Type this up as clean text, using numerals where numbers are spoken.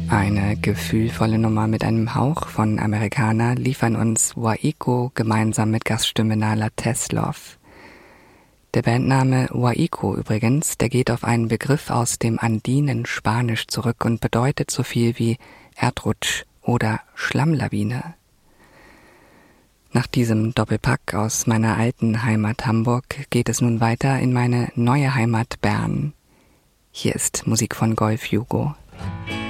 Eine gefühlvolle Nummer mit einem Hauch von Amerikaner liefern uns Waiko gemeinsam mit Gaststimme Nala Teslov. Der Bandname Waiko übrigens, der geht auf einen Begriff aus dem andinen Spanisch zurück und bedeutet so viel wie Erdrutsch oder Schlammlawine. Nach diesem Doppelpack aus meiner alten Heimat Hamburg geht es nun weiter in meine neue Heimat Bern. Hier ist Musik von Golf Hugo.